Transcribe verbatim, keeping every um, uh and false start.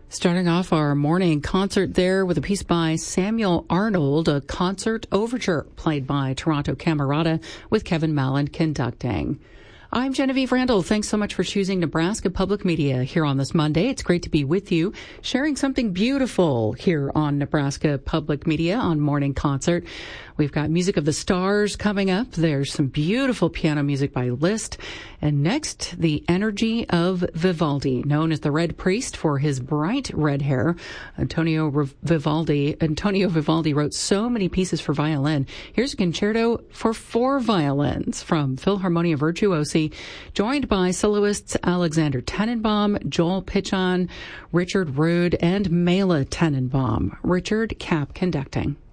Starting off our morning concert there with a piece by Samuel Arnold, a concert overture played by Toronto Camerata with Kevin Mallon conducting. I'm Genevieve Randall. Thanks so much for choosing Nebraska Public Media here on this Monday. It's great to be with you, sharing something beautiful here on Nebraska Public Media on Morning Concert. We've got Music of the Stars coming up. There's some beautiful piano music by Liszt. And next, the energy of Vivaldi, known as the Red Priest for his bright red hair. Antonio Vivaldi, Antonio Vivaldi wrote so many pieces for violin. Here's a concerto for four violins from Philharmonia Virtuosi, joined by soloists Alexander Tenenbaum, Joel Pichon, Richard Rood, and Mela Tenenbaum. Richard Kapp conducting.